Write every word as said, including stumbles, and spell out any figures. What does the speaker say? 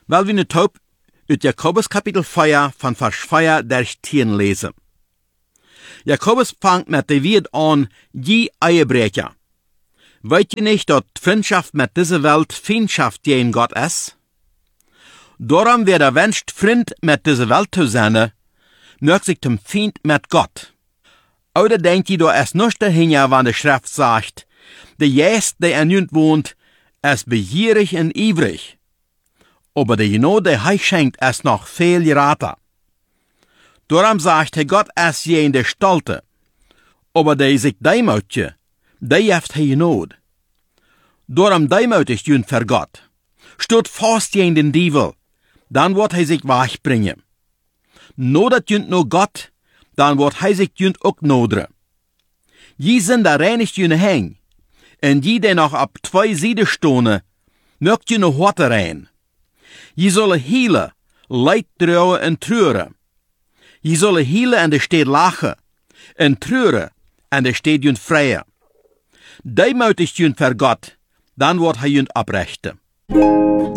Weil wir nu taub uit Jakobus kapitel vier van vers vier der tien lesen. Jakobus fangt met de Woord an, je Eihebrecher. Weet je nicht, dat Freundschaft mit dieser Welt Feindschaft gegen Gott ist? Darum wer der wünscht, Freund mit dieser Welt zu sein, mögt sich zum Feind mit Gott. Oder denkt ihr, da ist nicht dahin, wann die Schrift sagt, der Geist, der in uns wohnt, ist begierig und ivrig. Aber der Genade, der er schenkt, ist noch viel gerater. Darum sagt er, Gott ist je in der Stolte. Aber der sich deimutje, der heeft hij Genade. Darum deimütig jünd für Gott. Steht fast gegen den Teufel, dann wird er sich wegbringen. No dat jünd no Gott, dann wird er sich jünd auch nodre. Je sind da reinigt jüne häng, und je der noch ab zwei Seiten stohne, mögt jüne Horte rein. Je solle heile, Leid trauen und trüren. Je solle heile en de steed lachen, en trüren en de steed jünd freien. Deimütig jünd für Gott, dann wird er jünd abrechten.